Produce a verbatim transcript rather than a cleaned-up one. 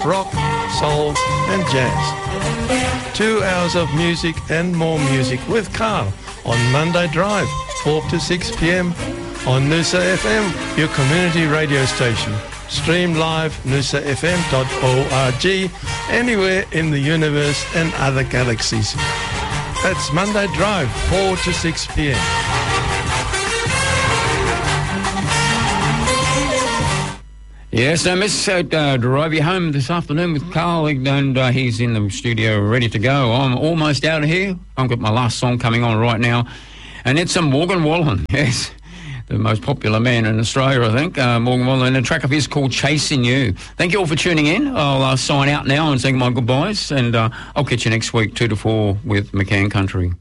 rock, soul and jazz. Two hours of music and more music with Carl on Monday Drive, four to six p.m. on Noosa F M, your community radio station. Stream live noosa f m dot org, anywhere in the universe and other galaxies. That's Monday Drive, four to six p.m. Yes, I miss uh, uh, drive you home this afternoon with Carl, and uh, he's in the studio ready to go. I'm almost out of here. I've got my last song coming on right now, and it's a Morgan Wallen, yes, the most popular man in Australia, I think, uh, Morgan Wallen, and the track of his called Chasing You. Thank you all for tuning in. I'll uh, sign out now and say my goodbyes, and uh, I'll catch you next week, two to four, with McCann Country.